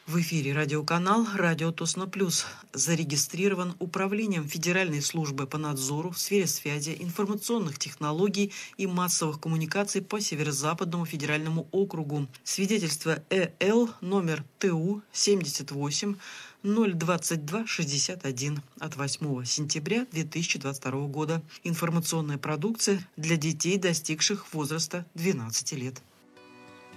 В эфире радиоканал «Радио Тосно Плюс». Зарегистрирован Управлением Федеральной службы по надзору в сфере связи, информационных технологий и массовых коммуникаций по Северо-Западному федеральному округу. Свидетельство ЭЛ номер ТУ 78 02261 от 8 сентября 2022 года. Информационная продукция для детей, достигших возраста 12 лет.